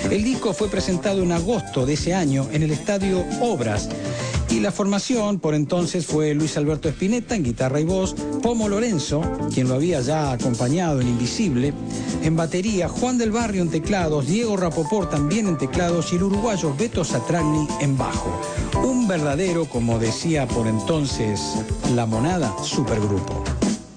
El disco fue presentado en agosto de ese año en el Estadio Obras. Y la formación por entonces fue Luis Alberto Spinetta en guitarra y voz, Pomo Lorenzo, quien lo había ya acompañado en Invisible, en batería, Juan del Barrio en teclados, Diego Rapoport también en teclados y el uruguayo Beto Satragni en bajo. Un verdadero, como decía por entonces La Monada, supergrupo.